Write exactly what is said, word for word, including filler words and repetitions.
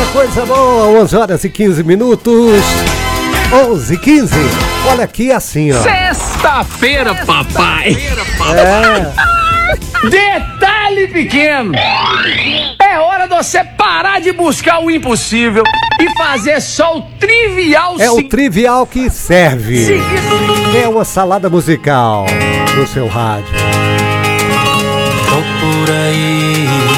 coisa boa, onze horas e quinze minutos. onze e quinze. Olha aqui assim, ó. Sexta-feira, papai. É. Detalhe pequeno. É hora de você parar de buscar o impossível e fazer só o trivial. É sim- o trivial que serve. Seguido. É uma salada musical no seu rádio. Tô por aí